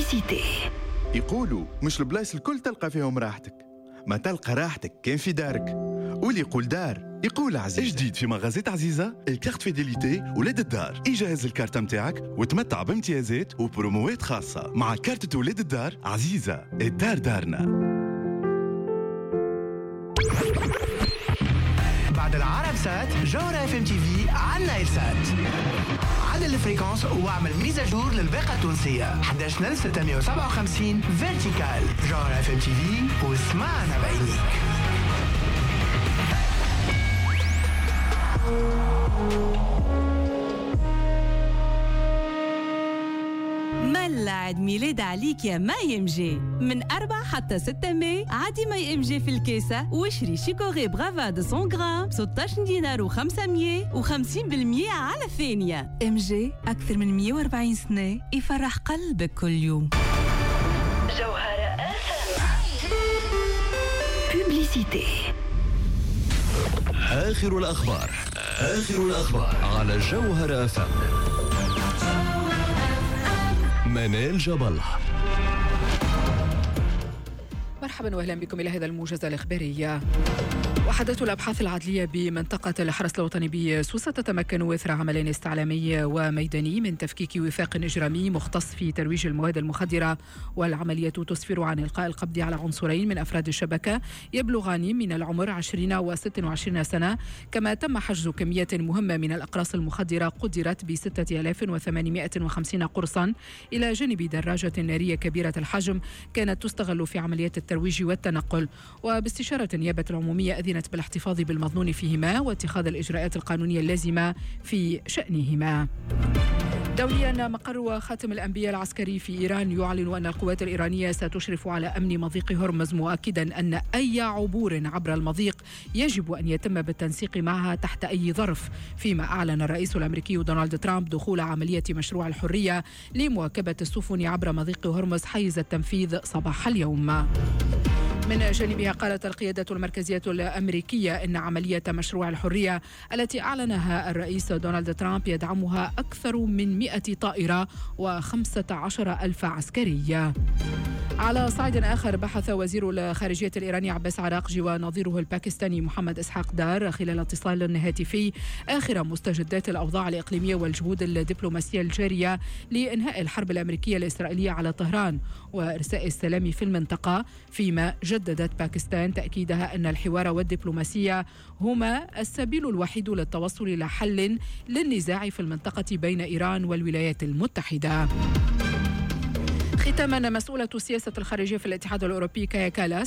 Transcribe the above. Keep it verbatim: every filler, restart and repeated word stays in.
بوبليسيتي. يقولوا مش البلايص الكل تلقى فيهم راحتك، ما تلقى راحتك كان في دارك. واللي يقول دار يقول عزيزة. جديد في مغازات عزيزة الكارت فيديليتي ولاد الدار. يجهز الكارت متاعك وتمتع بامتيازات وبروموات خاصة. مع كارتة ولاد الدار عزيزة، الدار دارنا. بعد العرب سات جوهرة اف ام تي في على نايل سات. عدل الفريكونس واعمل ميزاجور للباقة التونسية أحد عشر ألف وستمائة وسبعة وخمسين فيرتيكال. جوهرة اف ام تي في واسمعنا بعينيك. ملا عيد ميلاد عليك يا ماي ام جي. من أربعة حتى ستة ماي عادي ماي ام جي في الكيسة واشري شيكوغي برافا مئتين غرام ستة عشر دينار وخمسمية وخمسين بالمية على الثانية. ام جي أكثر من مية وأربعين سنة يفرح قلبك كل يوم. جوهرة بوبليسيتي. آخر الأخبار آخر الأخبار على جوهرة اف ام. منال جبل. مرحبا واهلا بكم الى هذا الموجز الاخباري. وحدة الأبحاث العدلية بمنطقة الحرس الوطني بسوسة تتمكن إثر عمل استعلامي وميداني من تفكيك وفاق إجرامي مختص في ترويج المواد المخدرة، والعملية تسفر عن إلقاء القبض على عنصرين من أفراد الشبكة يبلغان من العمر عشرين وست وعشرين سنة. كما تم حجز كمية مهمة من الأقراص المخدرة قدرت بستة آلاف وثمانمائة وخمسين قرصا إلى جانب دراجة نارية كبيرة الحجم كانت تستغل في عمليات الترويج والتنقل. وباستشارة النيابة العمومية أذنت بالاحتفاظ بالمظنون فيهما واتخاذ الإجراءات القانونية اللازمة في شأنهما. دوليا، مقر خاتم الأنبياء العسكري في إيران يعلن أن القوات الإيرانية ستشرف على أمن مضيق هرمز، مؤكدا أن أي عبور عبر المضيق يجب أن يتم بالتنسيق معها تحت أي ظرف. فيما أعلن الرئيس الأمريكي دونالد ترامب دخول عملية مشروع الحرية لمواكبة السفن عبر مضيق هرمز حيز التنفيذ صباح اليوم. من جانبها قالت القيادة المركزية الأمريكية إن عملية مشروع الحرية التي أعلنها الرئيس دونالد ترامب يدعمها أكثر من مئة طائرة وخمسة عشر ألف عسكري. على صعيد آخر، بحث وزير الخارجية الإيراني عباس عراقجي ونظيره الباكستاني محمد إسحاق دار خلال اتصال هاتفي آخر مستجدات الأوضاع الإقليمية والجهود الدبلوماسية الجارية لإنهاء الحرب الأمريكية الإسرائيلية على طهران وإرساء السلام في المنطقة. فيما جددت باكستان تأكيدها أن الحوار والدبلوماسية هما السبيل الوحيد للتوصل إلى حل للنزاع في المنطقة بين إيران والولايات المتحدة. ختاما، مسؤولة سياسة الخارجية في الاتحاد الأوروبي كايا كالاس